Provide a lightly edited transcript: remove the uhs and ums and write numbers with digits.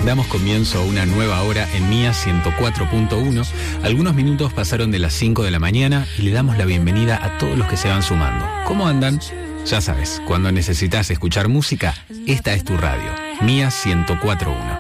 Damos comienzo a una nueva hora en Mía 104.1. Algunos minutos pasaron de las 5 de la mañana y le damos la bienvenida a todos los que se van sumando. ¿Cómo andan? Ya sabes, cuando necesitas escuchar música, esta es tu radio. Mía 104.1.